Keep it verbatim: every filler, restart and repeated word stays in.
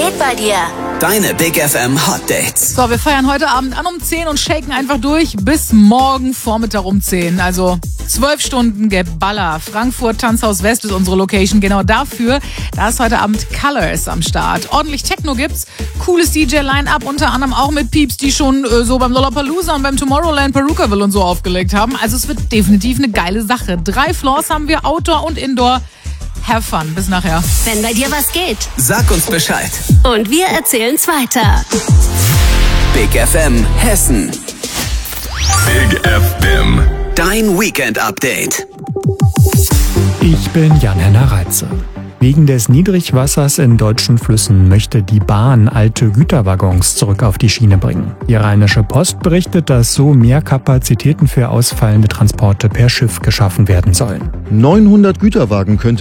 geht bei dir? Deine Big F M Hot Dates. So, wir feiern heute Abend an um zehn und shaken einfach durch bis morgen Vormittag um zehn. Also zwölf Stunden Geballer. Frankfurt Tanzhaus West ist unsere Location. Genau dafür, da ist heute Abend Colors am Start. Ordentlich Techno gibt's. Cooles D J-Line-Up, unter anderem auch mit Pieps, die schon äh, so beim Lollapalooza und beim Tomorrowland Perukaville und so aufgelegt haben. Also es wird definitiv eine geile Sache. Drei Floors haben wir, Outdoor und Indoor. Have fun. Bis nachher. Wenn bei dir was geht. Sag uns Bescheid. Und wir erzählen's weiter. Big F M Hessen. Big F M. Dein Weekend-Update. Ich bin Jan-Henner Reitze. Wegen des Niedrigwassers in deutschen Flüssen möchte die Bahn alte Güterwaggons zurück auf die Schiene bringen. Die Rheinische Post berichtet, dass so mehr Kapazitäten für ausfallende Transporte per Schiff geschaffen werden sollen. neunhundert Güterwagen könnte